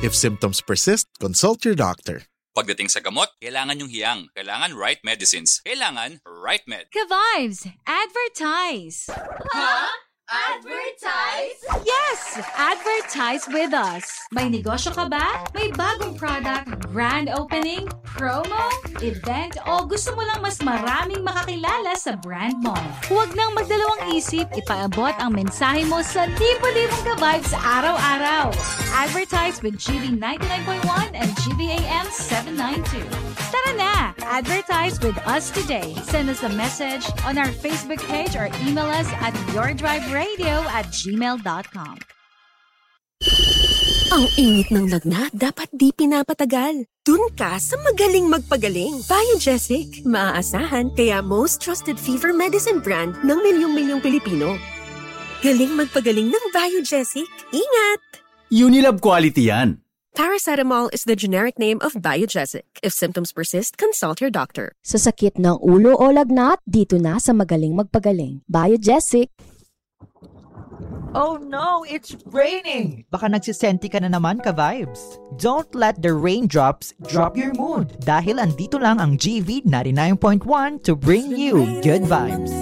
If symptoms persist, consult your doctor. Pagdating sa gamot, kailangan yung hiyang. Kailangan right medicines. Kailangan right med. Ka-Vibes, advertise! Huh? Advertise? Yes! Advertise with us! May negosyo ka ba? May bagong product, grand opening, promo, event, o gusto mo lang mas maraming makakilala sa brand mo? Huwag nang magdalawang isip, ipaabot ang mensahe mo sa libo-libong ka-vibes araw-araw. Advertise with GB 99.1 and GBAM 792. Tara na! Advertise with us today. Send us a message on our Facebook page or email us at yourdriveradio@gmail.com. Ang init ng lagnat dapat di pinapatagal. Dun ka sa magaling magpagaling. Biogesic. Maaasahan kaya most trusted fever medicine brand ng milyong-milyong Pilipino. Galing magpagaling ng Biogesic. Ingat! Unilab quality yan. Paracetamol is the generic name of Biogesic. If symptoms persist, consult your doctor. Sa sakit ng ulo o lagnat, dito na sa magaling magpagaling. Biogesic. Oh no, it's raining! Baka nagsisenti ka na naman, ka-vibes. Don't let the raindrops drop your mood. Dahil andito lang ang GV 99.1 to bring you good vibes.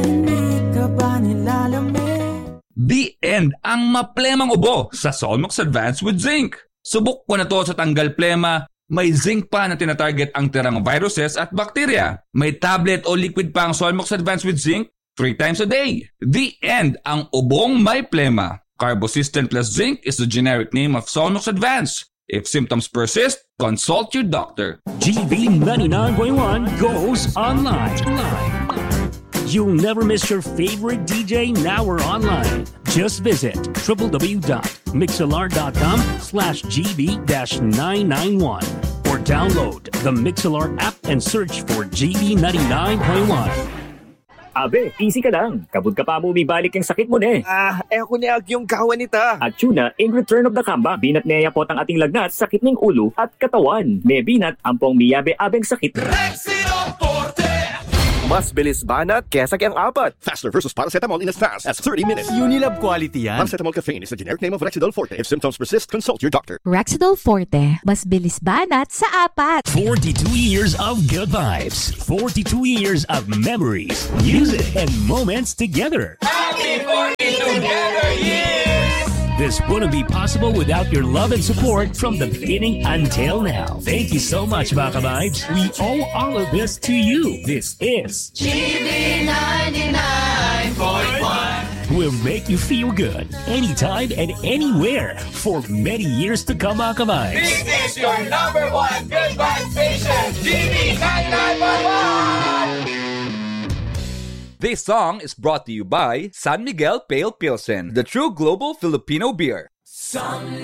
The end ang maplemang ubo sa Solmox Advance with Zinc. Subok ko na to sa tanggal plema. May zinc pa na tinatarget ang tirang viruses at bakterya. May tablet o liquid pa ang Solmox Advance with Zinc 3 times a day. The end ang ubong may plema. Carbosystem plus zinc is the generic name of Solmox Advance. If symptoms persist, consult your doctor. GB 99.1 goes online. You'll never miss your favorite DJ now or online. Just visit www.mixlr.com/GB-991 or download the Mixlr app and search for GB 99.1. Abe, easy ka lang. Kabud ka pa mo balik yung sakit mo ne. Ako ni yung kawan nita. At tuna, in return of the comeback, binat niya po ang ating lagnat, sakit ng ulo at katawan. May binat, ampong miyabe-abeng sakit. Rexidol Forte! Mas bilis banat kesa kayang apat. Faster versus paracetamol in as fast as 30 minutes. Unilab quality yan. Paracetamol caffeine is the generic name of Rexidol Forte. If symptoms persist, consult your doctor. Rexidol Forte, mas bilis banat sa apat. 42 years of good vibes. 42 years of memories, music, and moments together. Happy 42 together years! This wouldn't be possible without your love and support from the beginning until now. Thank you so much, Baka Vibes. We owe all of this to you. This is GB 99.1. Will make you feel good anytime and anywhere for many years to come, Baka Vibes. This is your number one good vibe station, GB 99.1. This song is brought to you by San Miguel Pale Pilsen, the true global Filipino beer.